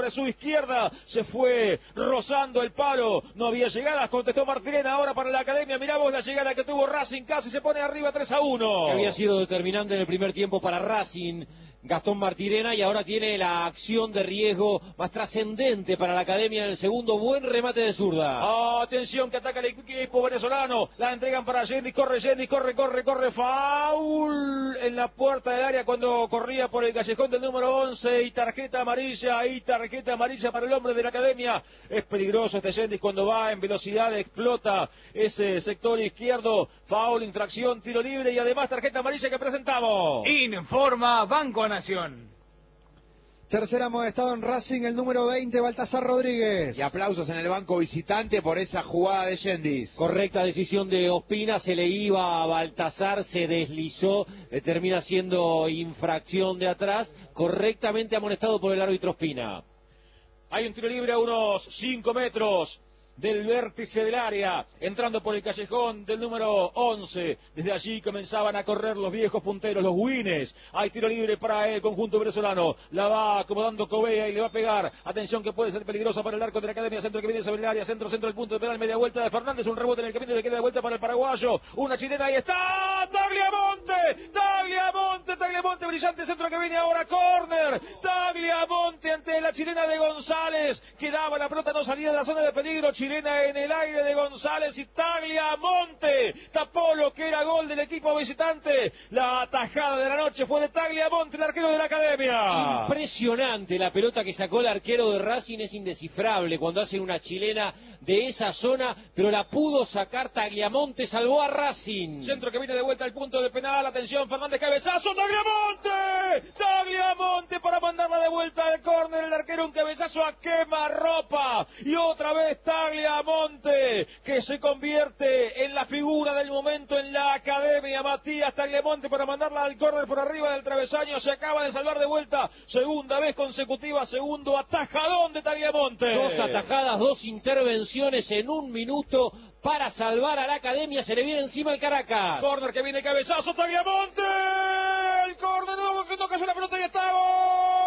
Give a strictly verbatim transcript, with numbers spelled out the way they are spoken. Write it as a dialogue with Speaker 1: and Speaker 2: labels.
Speaker 1: de su izquierda, se fue rozando el palo, no había llegadas, contestó Martirena ahora para la Academia. Mirá vos la llegada que tuvo Racing, casi se pone arriba tres a uno.
Speaker 2: Que había sido determinante en el primer tiempo para Racing, Gastón Martirena, y ahora tiene la acción de riesgo más trascendente para la Academia en el segundo. Buen remate de zurda.
Speaker 1: Atención que ataca el equipo venezolano, la entregan para Yendi, corre Yendi, corre, corre, corre, foul en la puerta del área cuando corría por el callejón del número once, y tarjeta amarilla, y tarjeta amarilla para el hombre de la Academia. Es peligroso este Yendi cuando va en velocidad, explota ese sector izquierdo, foul, infracción, tiro libre y además tarjeta amarilla que presentamos.
Speaker 3: Informa Banco Nación.
Speaker 4: Tercer amonestado en Racing, el número veinte, Baltasar Rodríguez.
Speaker 5: Y aplausos en el banco visitante por esa jugada de Yendis.
Speaker 2: Correcta decisión de Ospina, se le iba a Baltasar, se deslizó, le termina siendo infracción de atrás, correctamente amonestado por el árbitro Ospina.
Speaker 1: Hay un tiro libre a unos cinco metros del vértice del área, entrando por el callejón del número once. Desde allí comenzaban a correr los viejos punteros, los Wines. Hay tiro libre para el conjunto venezolano. La va acomodando Covea y le va a pegar. Atención que puede ser peligrosa para el arco de la Academia. Centro que viene sobre el área. Centro, centro del punto de penal. Media vuelta de Fernández. Un rebote en el camino. Le queda de vuelta para el paraguayo. Una chilena. Ahí está. Tagliamonte. Tagliamonte. Tagliamonte. Brillante centro que viene ahora. Córner. Tagliamonte ante la chilena de González. Quedaba la pelota. No salía de la zona de peligro. Chilena en el aire de González y Tagliamonte tapó lo que era gol del equipo visitante. La atajada de la noche fue de Tagliamonte, el arquero de la Academia.
Speaker 2: Impresionante la pelota que sacó el arquero de Racing, es indescifrable cuando hacen una chilena de esa zona, pero la pudo sacar Tagliamonte, salvó a Racing.
Speaker 1: Centro que viene de vuelta al punto del penal, atención, Fernández, cabezazo, Tagliamonte, Tagliamonte para mandarla de vuelta al córner, el arquero un cabezazo a quemarropa, y otra vez Tagliamonte. Tagliamonte, que se convierte en la figura del momento en la Academia. Matías Tagliamonte para mandarla al córner por arriba del travesaño. Se acaba de salvar de vuelta, segunda vez consecutiva, segundo atajadón de Tagliamonte.
Speaker 2: Dos atajadas, dos intervenciones en un minuto para salvar a la Academia. Se le viene encima el Caracas.
Speaker 1: Córner que viene, cabezazo, Tagliamonte. El córner, no, no cayó la pelota y